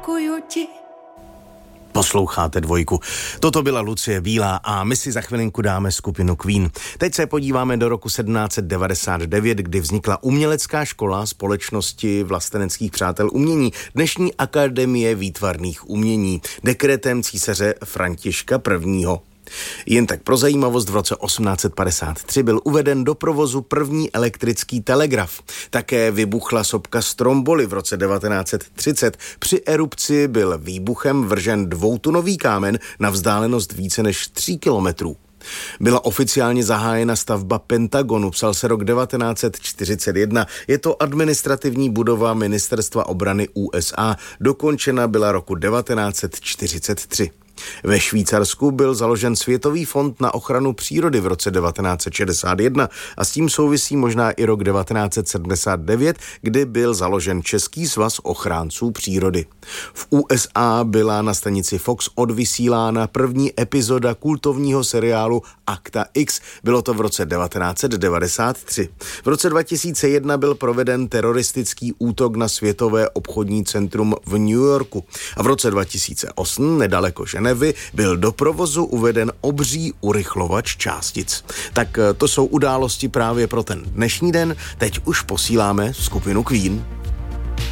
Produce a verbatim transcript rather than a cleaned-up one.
děkuju ti. Posloucháte Dvojku. Toto byla Lucie Bílá a my si za chvilinku dáme skupinu Queen. Teď se podíváme do roku sedmnáct set devadesát devět, kdy vznikla umělecká škola Společnosti vlasteneckých přátel umění, dnešní Akademie výtvarných umění, dekretem císaře Františka prvního. Jen tak pro zajímavost, v roce osmnáct set padesát tři byl uveden do provozu první elektrický telegraf. Také vybuchla sopka Stromboli v roce devatenáct set třicet. Při erupci byl výbuchem vržen dvoutunový kámen na vzdálenost více než tří kilometrů. Byla oficiálně zahájena stavba Pentagonu, psal se rok devatenáct set čtyřicet jedna. Je to administrativní budova Ministerstva obrany U S A. Dokončena byla roku devatenáct set čtyřicet tři. Ve Švýcarsku byl založen Světový fond na ochranu přírody v roce devatenáct set šedesát jedna a s tím souvisí možná i rok devatenáct set sedmdesát devět, kdy byl založen Český svaz ochránců přírody. V U S A byla na stanici Fox odvysílána první epizoda kultovního seriálu Akta X. Bylo to v roce devatenáct set devadesát tři. V roce dva tisíce jedna byl proveden teroristický útok na Světové obchodní centrum v New Yorku. A v roce dva tisíce osm, nedaleko Ženevy, byl do provozu uveden obří urychlovač částic. Tak to jsou události právě pro ten dnešní den. Teď už posíláme skupinu Queen.